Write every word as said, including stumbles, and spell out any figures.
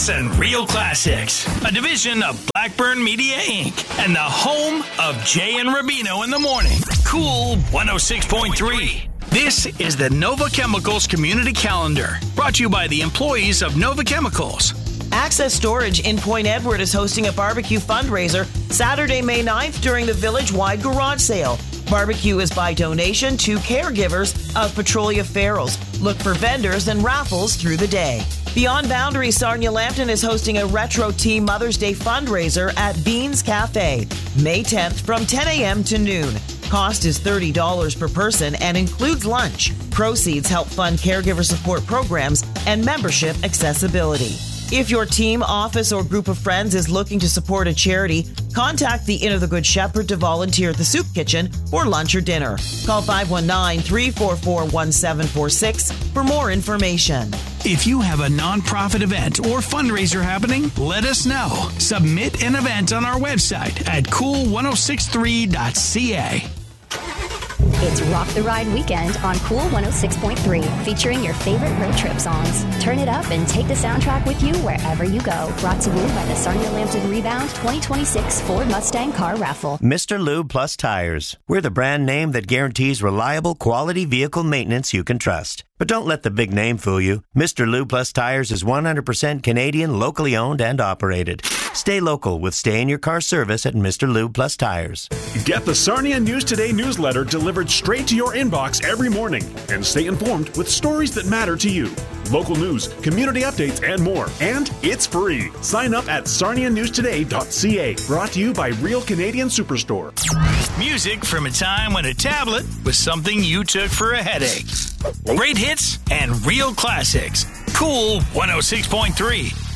And Real Classics, a division of Blackburn Media, Incorporated, and the home of Jay and Rubino in the morning. Cool one oh six point three. This is the Nova Chemicals Community Calendar, brought to you by the employees of Nova Chemicals. Access Storage in Point Edward is hosting a barbecue fundraiser Saturday, May ninth during the village-wide garage sale. Barbecue is by donation to caregivers of Petrolia Ferals. Look for vendors and raffles through the day. Beyond Boundaries, Sarnia Lambton is hosting a Retro Team Mother's Day fundraiser at Beans Cafe, May tenth from ten a.m. to noon. Cost is thirty dollars per person and includes lunch. Proceeds help fund caregiver support programs and membership accessibility. If your team, office, or group of friends is looking to support a charity, contact the Inn of the Good Shepherd to volunteer at the soup kitchen for lunch or dinner. Call five one nine, three four four, one seven four six for more information. If you have a nonprofit event or fundraiser happening, let us know. Submit an event on our website at cool ten sixty-three dot c a. It's Rock the Ride weekend on Cool one oh six point three, featuring your favorite road trip songs. Turn it up and take the soundtrack with you wherever you go. Brought to you by the Sarnia Lambton Rebound twenty twenty-six Ford Mustang Car Raffle. Mister Lube Plus Tires. We're the brand name that guarantees reliable, quality vehicle maintenance you can trust. But don't let the big name fool you. Mister Lube Plus Tires is one hundred percent Canadian, locally owned and operated. Stay local with stay-in-your-car service at Mister Lube Plus Tires. Get the Sarnia News Today newsletter delivered straight to your inbox every morning. And stay informed with stories that matter to you. Local news, community updates, and more. And it's free. Sign up at sarnia news today dot c a. Brought to you by Real Canadian Superstore. Music from a time when a tablet was something you took for a headache. Great hits and real classics. Cool one oh six point three.